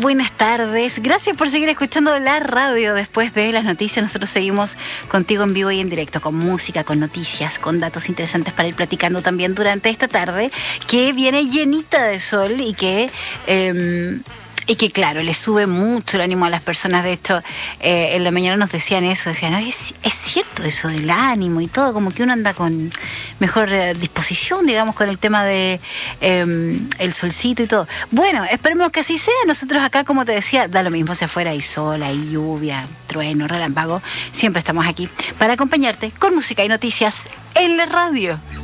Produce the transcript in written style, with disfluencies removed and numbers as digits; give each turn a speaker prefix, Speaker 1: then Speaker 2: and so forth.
Speaker 1: buenas tardes. Gracias por seguir escuchando la radio después de las noticias. Nosotros seguimos contigo en vivo y en directo, con música, con noticias, con datos interesantes para ir platicando también durante esta tarde, que viene llenita de sol y que claro, le sube mucho el ánimo a las personas. De hecho, en la mañana nos decían eso, decían, no, es cierto eso del ánimo y todo, como que uno anda con mejor disposición, digamos, con el tema de el solcito y todo. Bueno, esperemos que así sea. Nosotros acá, como te decía, da lo mismo si afuera hay sol, hay lluvia, trueno, relámpago. Siempre estamos aquí para acompañarte con música y noticias en la radio.